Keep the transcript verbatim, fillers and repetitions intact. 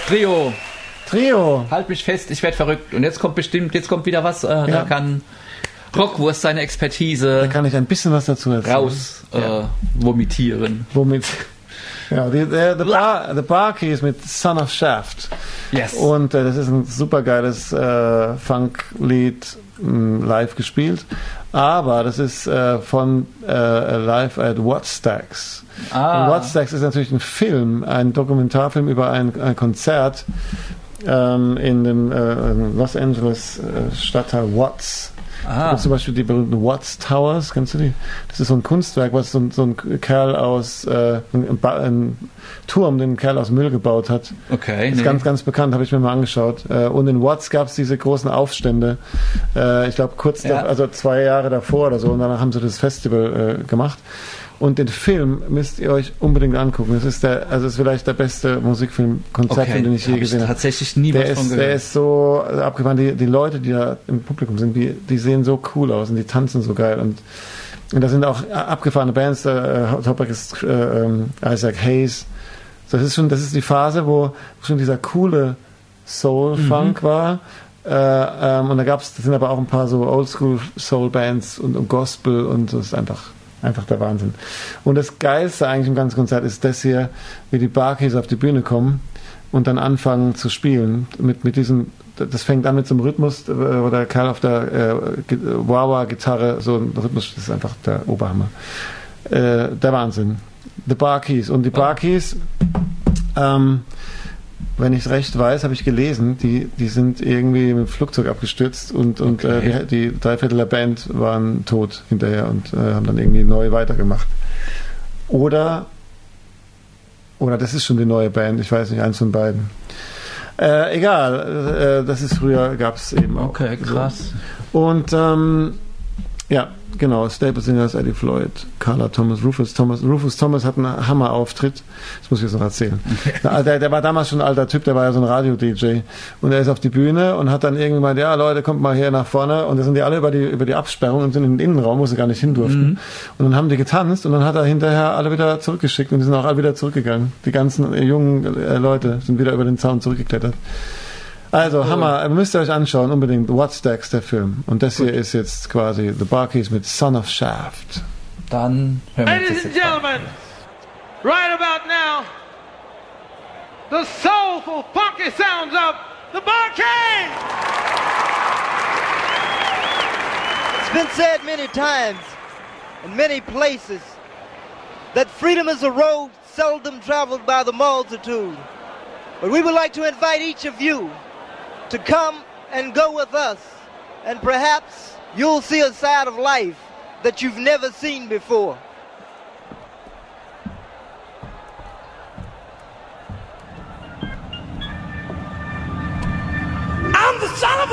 Trio. Trio. Halt mich fest, ich werde verrückt. Und jetzt kommt bestimmt, jetzt kommt wieder was, äh, ja. Da kann Rockwurst seine Expertise. Da kann ich ein bisschen was dazu erzählen. Raus ja. äh, vomitieren. Womit? Ja, die, der, the, Bar, the Barkeys mit Son of Shaft. Yes. Und äh, das ist ein super geiles äh, Funk-Lied, mh, live gespielt. Aber das ist äh, von äh, Live at Wattstax. Ah. Und Wattstax ist natürlich ein Film, ein Dokumentarfilm über ein, ein Konzert ähm, in dem äh, Los Angeles äh, Stadtteil Watts. Da gibt zum Beispiel die berühmten Watts Towers, kennst du die? Das ist so ein Kunstwerk, was so ein, so ein Kerl aus, äh, ein, ein Turm, den ein Kerl aus Müll gebaut hat. Okay. Das ist nee. ganz, ganz bekannt, habe ich mir mal angeschaut. Äh, und in Watts gab es diese großen Aufstände, äh, ich glaube kurz, ja. da, also zwei Jahre davor oder so, und danach haben sie das Festival äh, gemacht. Und den Film müsst ihr euch unbedingt angucken. Das ist der, also ist vielleicht der beste Musikfilm-Konzertfilm, okay, den ich je gesehen habe. Tatsächlich nie der was von ist, gehört. Der ist so abgefahren. Die, die Leute, die da im Publikum sind, die, die sehen so cool aus und die tanzen so geil. Und, und da sind auch abgefahrene Bands. Äh, Hauptsache ist äh, ähm, Isaac Hayes. Das ist schon, das ist die Phase, wo schon dieser coole Soul-Funk mhm. war. Äh, ähm, und da gab's, das sind aber auch ein paar so Oldschool-Soul-Bands und, und Gospel und das ist einfach Einfach der Wahnsinn. Und das Geilste eigentlich im ganzen Konzert ist das hier, wie die Barkeys auf die Bühne kommen und dann anfangen zu spielen. Mit, mit diesem, das fängt an mit so einem Rhythmus, wo der Kerl auf der äh, Wah-Wah-Gitarre, so ein Rhythmus, das ist einfach der Oberhammer. Äh, der Wahnsinn. The Barkeys. Und die Barkeys, ähm, wenn ich es recht weiß, habe ich gelesen, die, die sind irgendwie mit dem Flugzeug abgestürzt und, und okay. äh, die, die drei Viertel der Band waren tot hinterher und äh, haben dann irgendwie neu weitergemacht. Oder, oder das ist schon die neue Band, ich weiß nicht, eins von beiden. Äh, egal, äh, das ist früher, gab es eben auch. Okay, krass. So. Und ähm, ja, genau, Staple Singers, Eddie Floyd, Carla Thomas, Rufus Thomas. Rufus Thomas hat einen Hammerauftritt. Das muss ich jetzt noch erzählen. Der, der war damals schon ein alter Typ, der war ja so ein Radio-D J. Und er ist auf die Bühne und hat dann irgendwann gemeint, ja Leute, kommt mal hier nach vorne. Und da sind die alle über die, über die Absperrung und sind in den Innenraum, wo sie gar nicht hin durften. Mhm. Und dann haben die getanzt und dann hat er hinterher alle wieder zurückgeschickt und die sind auch alle wieder zurückgegangen. Die ganzen jungen äh, Leute sind wieder über den Zaun zurückgeklettert. Also, cool. Hammer, müsst ihr euch anschauen, unbedingt. Wattstax, der Film. Und das Gut. Hier ist jetzt quasi The Barkeys mit Son of Shaft. Dann hören wir uns Ladies and gentlemen, right about now, the soulful, funky sounds of The Barkeys! It's been said many times, in many places, that freedom is a road seldom traveled by the multitude. But we would like to invite each of you to come and go with us, and perhaps you'll see a side of life that you've never seen before. I'm the son of